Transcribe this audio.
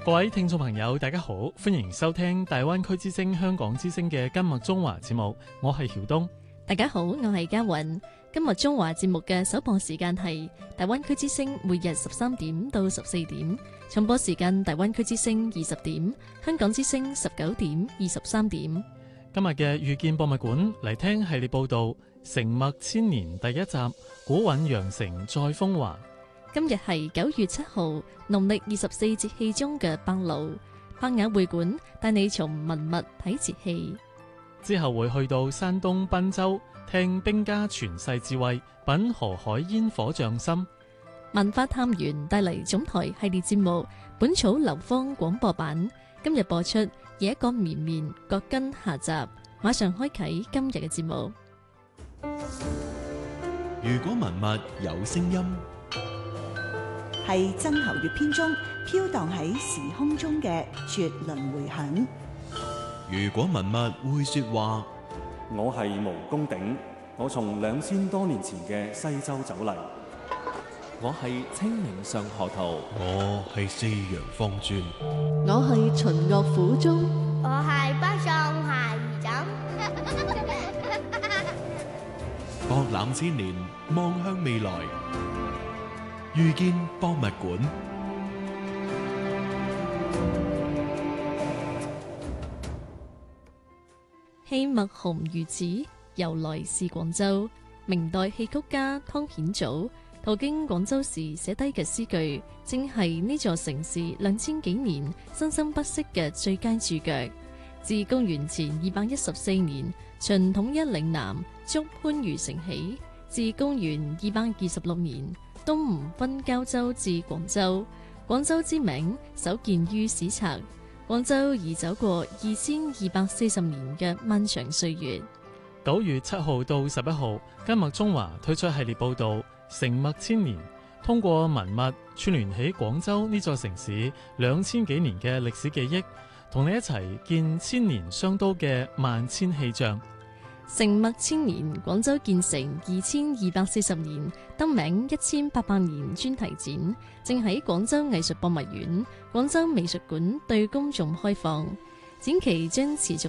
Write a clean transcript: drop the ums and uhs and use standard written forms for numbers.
各位聽眾朋友，大家好，歡迎收聽大灣區之聲香港之聲嘅今日中華節目，我係曉東。 大家好，我係嘉韻。今日中華節目嘅首播時間係大灣區之聲，每日13點到14點，重播時間大灣區之聲20點，香港之聲19點23點。 今日嘅遇見博物館嚟聽系列報道，承麥千年第一集，古韻羊城再風華。 今日係9月7號，農曆24節氣中嘅白露。百雅會館帶你從文物睇節氣。 之後會去到山東濱州，聽兵家傳世智慧，品河海煙火匠心。 文化探員帶嚟總台系列節目《本草流芳廣播版》，今日播出野角綿綿葛根下集，馬上開啟今日嘅節目。 如果文物有聲音， 係曾侯乙編中飄蕩喺時空中嘅絕倫迴響。 如果文物會說話， 我係毛公鼎，我從2000多年前嘅西周走嚟。 我係清明上河圖， 我係四陽方尊， 我係秦樂府中， 我係北宋鞋兒枕。 博覽千年，望向未來，遇見博物館。 戲墨紅如紙，由來是廣州。明代戲曲家湯顯祖途經廣州時寫低嘅詩句，正係呢座城市2000幾年生生不息嘅最佳注腳。自公元前214年，秦統一嶺南，築番禺城起；自公元226年，東吳分交州至廣州。廣州之名首見於史冊。廣州已走過2240年嘅漫長歲月。 9月7號到11號，今日中華推出系列報道，承麥千年，通過文物串聯起廣州呢座城市2000幾年嘅歷史記憶，同你一齊見千年商都嘅萬千氣象。 承麥千年，廣州建成2240年，得名1800年專題展，正喺廣州藝術博物院、廣州美術館對公眾開放。展期將持續